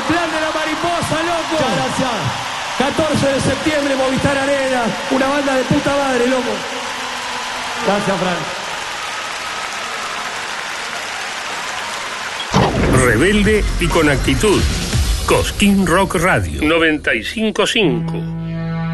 clan de la mariposa, loco. Muchas gracias. 14 de septiembre, Movistar Arena. Una banda de puta madre, loco. Gracias, Fran. Rebelde y con actitud. Cosquín Rock Radio 95.5.